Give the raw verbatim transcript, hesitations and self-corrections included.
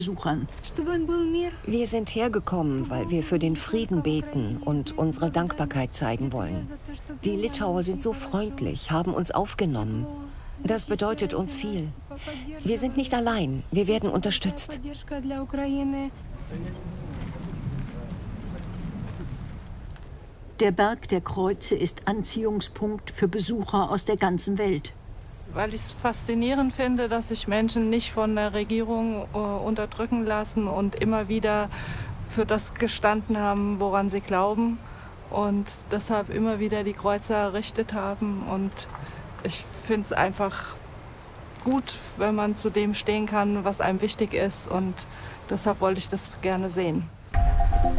Besuchern. Wir sind hergekommen, weil wir für den Frieden beten und unsere Dankbarkeit zeigen wollen. Die Litauer sind so freundlich, haben uns aufgenommen. Das bedeutet uns viel. Wir sind nicht allein, wir werden unterstützt. Der Berg der Kreuze ist Anziehungspunkt für Besucher aus der ganzen Welt. Weil ich es faszinierend finde, dass sich Menschen nicht von der Regierung äh, unterdrücken lassen und immer wieder für das gestanden haben, woran sie glauben. Und deshalb immer wieder die Kreuze errichtet haben. Und ich finde es einfach gut, wenn man zu dem stehen kann, was einem wichtig ist. Und deshalb wollte ich das gerne sehen.